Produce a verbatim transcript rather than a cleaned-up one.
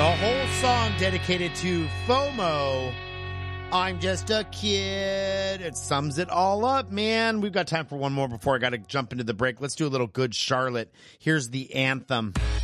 A whole song dedicated to FOMO. I'm just a kid. It sums it all up, man. We've got time for one more before I got to jump into the break. Let's do a little Good Charlotte. Here's the anthem.